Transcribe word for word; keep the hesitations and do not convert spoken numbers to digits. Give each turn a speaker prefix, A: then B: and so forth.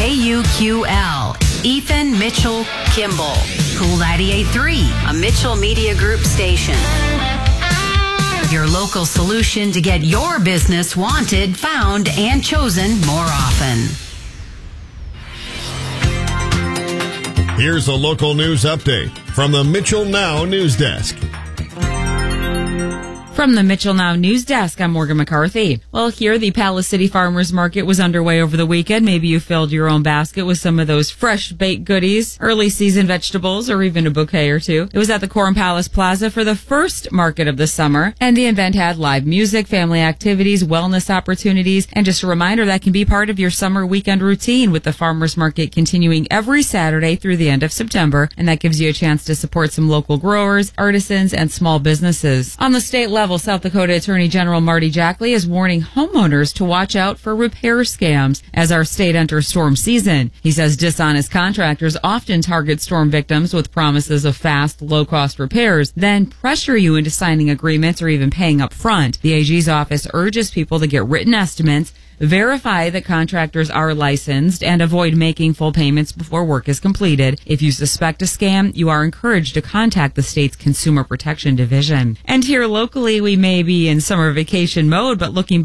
A: K U Q L, Ethan Mitchell Kimball. Cool ninety-eight point three, a Mitchell Media Group station. Your local solution to get your business wanted, found, and chosen more often.
B: Here's a local news update from the Mitchell Now News Desk.
C: From the Mitchell Now News Desk, I'm Morgan McCarthy. Well, here the Palace City Farmers Market was underway over the weekend. Maybe you filled your own basket with some of those fresh baked goodies, early season vegetables, or even a bouquet or two. It was at the Coram Palace Plaza for the first market of the summer, and the event had live music, family activities, wellness opportunities, and just a reminder that can be part of your summer weekend routine, with the Farmers Market continuing every Saturday through the end of September, and that gives you a chance to support some local growers, artisans, and small businesses. On the state level, South Dakota Attorney General Marty Jackley is warning homeowners to watch out for repair scams as our state enters storm season. He says dishonest contractors often target storm victims with promises of fast, low-cost repairs, then pressure you into signing agreements or even paying up front. The A G's office urges people to get written estimates, verify that contractors are licensed, and avoid making full payments before work is completed. If you suspect a scam, you are encouraged to contact the state's Consumer Protection Division. And here locally, we may be in summer vacation mode, but looking